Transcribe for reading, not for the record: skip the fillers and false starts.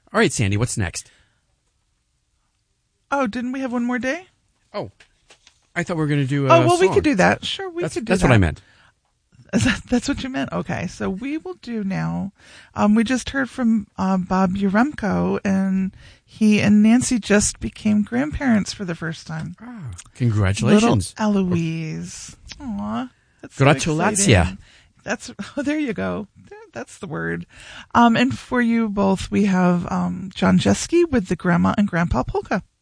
All right, Sandy, what's next? Oh, didn't we have one more day? Oh, I thought we were going to do a well, song. we could do that. Sure, we could do that. That's what I meant. That's what you meant? Okay, so we will do now. We just heard from Bob Uremko, and he and Nancy just became grandparents for the first time. Ah, congratulations. Little Eloise. Aw, that's so Gratulatia. exciting. There you go. That's the word. And for you both, we have John Jeske with the Grandma and Grandpa Polka.